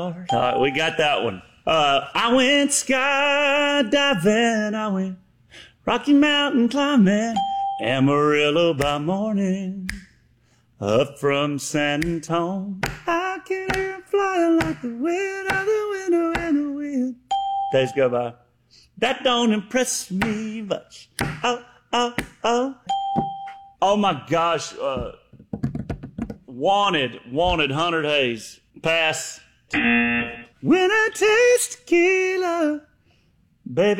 All right, we got that one. I went skydiving, I went Rocky Mountain climbing, Amarillo by morning, up from San Antonio. I can hear him flying like the wind of the window and the wind. Days go by. That don't impress me much. Oh, oh, oh. Oh my gosh. Wanted, Hunter Hayes. Pass. When I taste tequila, baby.